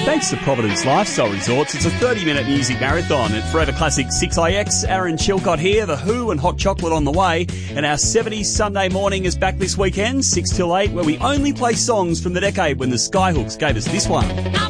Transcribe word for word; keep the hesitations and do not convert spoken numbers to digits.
Thanks to Providence Lifestyle Resorts, it's a thirty-minute music marathon at Forever Classic six I X. Aaron Chilcott here, The Who and Hot Chocolate on the way. And our seventies Sunday morning is back this weekend, six till eight, where we only play songs from the decade when the Skyhooks gave us this one.